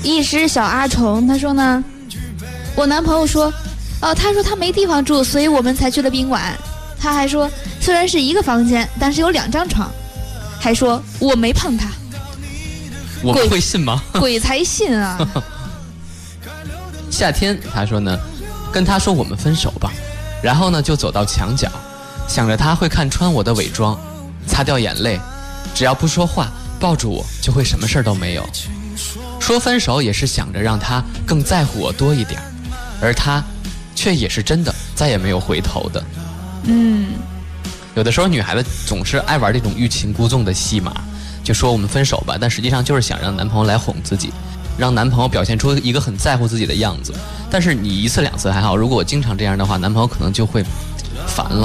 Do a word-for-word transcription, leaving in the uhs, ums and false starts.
一时小阿虫他说呢，我男朋友说，哦，他说他没地方住，所以我们才去了宾馆。他还说，虽然是一个房间，但是有两张床，还说我没碰他。 我们会信吗？ 鬼才信啊！ 夏天他说呢，跟他说我们分手吧，然后呢就走到墙角，想着他会看穿我的伪装，擦掉眼泪，只要不说话，抱住我就会什么事儿都没有。说分手也是想着让他更在乎我多一点，而他却也是真的再也没有回头的。 嗯， 有的时候女孩子总是爱玩这种欲擒故纵的戏码，就说我们分手吧，但实际上就是想让男朋友来哄自己，让男朋友表现出一个很在乎自己的样子。但是你一次两次还好，如果我经常这样的话，男朋友可能就会烦了。